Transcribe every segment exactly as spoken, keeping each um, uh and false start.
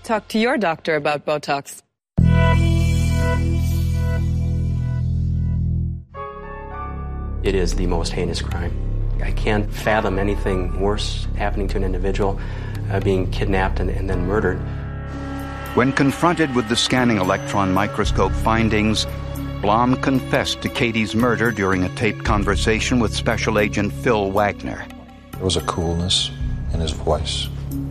Talk to your doctor about Botox. It is the most heinous crime. I can't fathom anything worse happening to an individual, uh, being kidnapped and, and then murdered. When confronted with the scanning electron microscope findings, Blom confessed to Katie's murder during a taped conversation with Special Agent Phil Wagner. There was a coolness in his voice.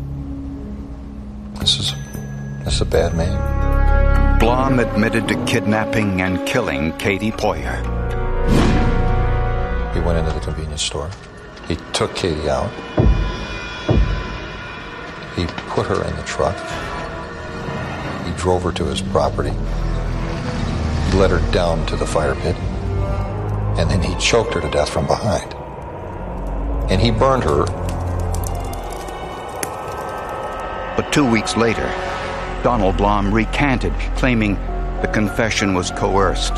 This is, this is a bad man. Blom admitted to kidnapping and killing Katie Poyer. He went into the convenience store. He took Katie out. He put her in the truck. He drove her to his property. He led her down to the fire pit. And then he choked her to death from behind. And he burned her. But two weeks later, Donald Blom recanted, claiming the confession was coerced.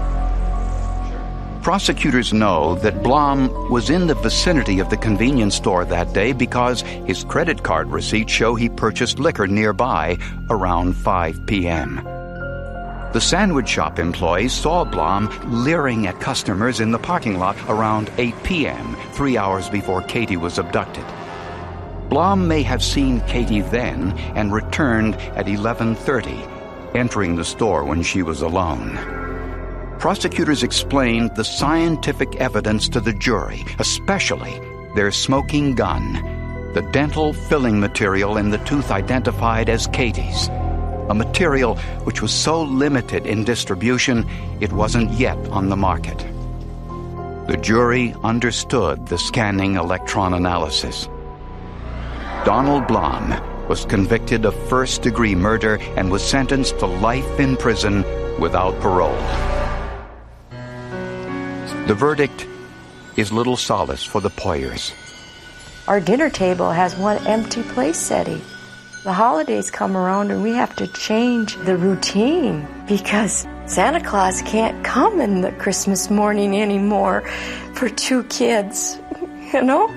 Prosecutors know that Blom was in the vicinity of the convenience store that day because his credit card receipts show he purchased liquor nearby around five p.m. The sandwich shop employees saw Blom leering at customers in the parking lot around eight p.m., three hours before Katie was abducted. Blom may have seen Katie then and returned at eleven thirty, entering the store when she was alone. Prosecutors explained the scientific evidence to the jury, especially their smoking gun, the dental filling material in the tooth identified as Katie's, a material which was so limited in distribution it wasn't yet on the market. The jury understood the scanning electron analysis. Donald Blom was convicted of first-degree murder and was sentenced to life in prison without parole. The verdict is little solace for the Poyers. Our dinner table has one empty place setting. The holidays come around and we have to change the routine because Santa Claus can't come in the Christmas morning anymore for two kids, you know?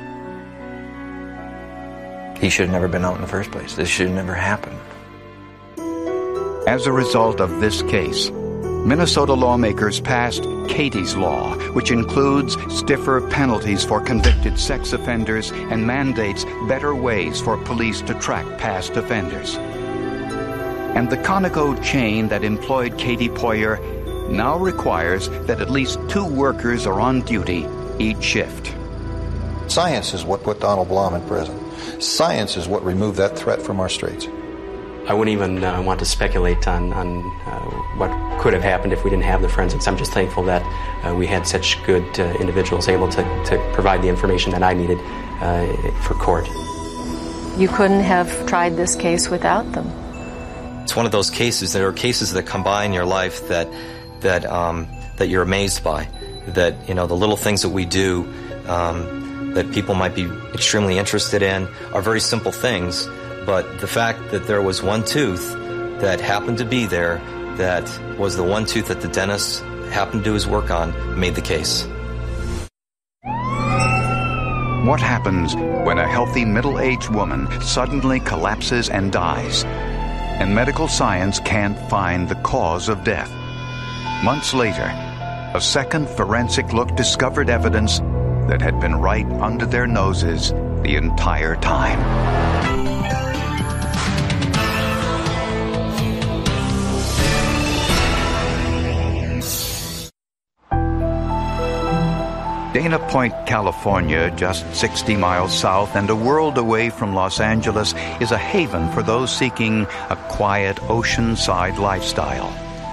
He should have never been out in the first place. This should have never happened. As a result of this case, Minnesota lawmakers passed Katie's Law, which includes stiffer penalties for convicted sex offenders and mandates better ways for police to track past offenders. And the Conoco chain that employed Katie Poyer now requires that at least two workers are on duty each shift. Science is what put Donald Blom in prison. Science is what removed that threat from our streets. I wouldn't even uh, want to speculate on, on uh, what could have happened if we didn't have the forensics. I'm just thankful that uh, we had such good uh, individuals able to, to provide the information that I needed uh, for court. You couldn't have tried this case without them. It's one of those cases, there are cases that come by in your life that that um, that you're amazed by. That, you know, the little things that we do um, that people might be extremely interested in are very simple things. But the fact that there was one tooth that happened to be there, that was the one tooth that the dentist happened to do his work on, made the case. What happens when a healthy middle-aged woman suddenly collapses and dies, and medical science can't find the cause of death? Months later, a second forensic look discovered evidence that had been right under their noses the entire time. Dana Point, California, just sixty miles south and a world away from Los Angeles, is a haven for those seeking a quiet oceanside lifestyle.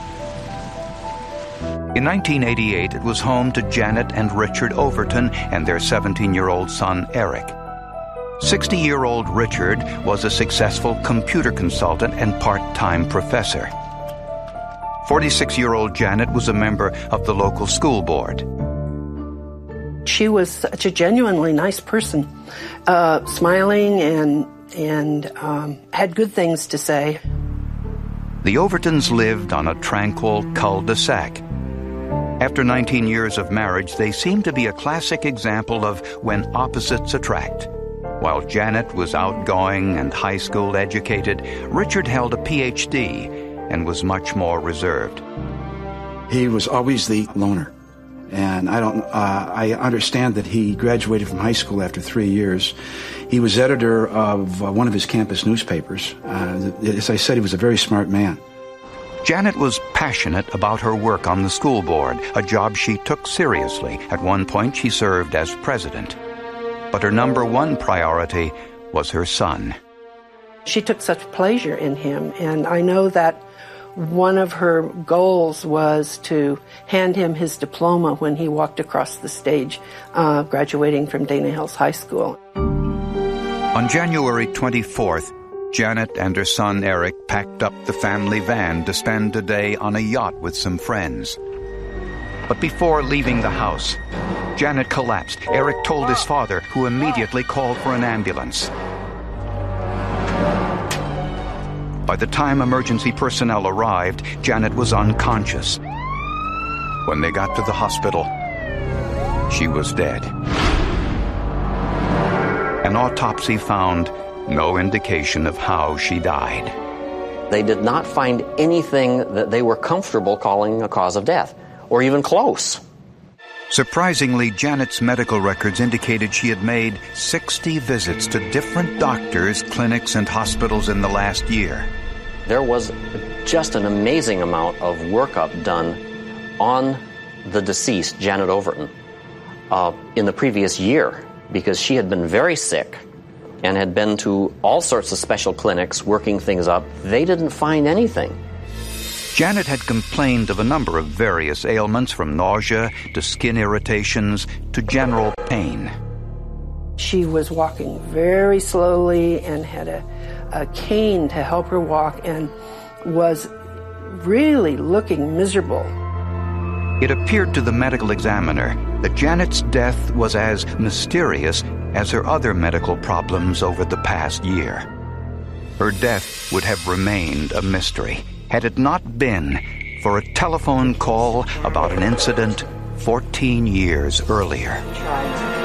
In nineteen eighty-eight, it was home to Janet and Richard Overton and their seventeen-year-old son, Eric. sixty-year-old Richard was a successful computer consultant and part-time professor. forty-six-year-old Janet was a member of the local school board. She was such a genuinely nice person, uh, smiling and and um, had good things to say. The Overtons lived on a tranquil cul-de-sac. After nineteen years of marriage, they seemed to be a classic example of when opposites attract. While Janet was outgoing and high school educated, Richard held a P H D and was much more reserved. He was always the loner. And I don't. Uh, I understand that he graduated from high school after three years. He was editor of uh, one of his campus newspapers. Uh, as I said, he was a very smart man. Janet was passionate about her work on the school board, a job she took seriously. At one point, she served as president. But her number one priority was her son. She took such pleasure in him, and I know that one of her goals was to hand him his diploma when he walked across the stage, uh, graduating from Dana Hills High School. On January twenty-fourth, Janet and her son Eric packed up the family van to spend a day on a yacht with some friends. But before leaving the house, Janet collapsed. Eric told his father, who immediately called for an ambulance. By the time emergency personnel arrived, Janet was unconscious. When they got to the hospital, she was dead. An autopsy found no indication of how she died. They did not find anything that they were comfortable calling a cause of death, or even close. Surprisingly, Janet's medical records indicated she had made sixty visits to different doctors, clinics, and hospitals in the last year. There was just an amazing amount of workup done on the deceased, Janet Overton, uh, in the previous year, because she had been very sick and had been to all sorts of special clinics working things up. They didn't find anything. Janet had complained of a number of various ailments, from nausea to skin irritations to general pain. She was walking very slowly and had a, a cane to help her walk and was really looking miserable. It appeared to the medical examiner that Janet's death was as mysterious as her other medical problems over the past year. Her death would have remained a mystery had it not been for a telephone call about an incident fourteen years earlier.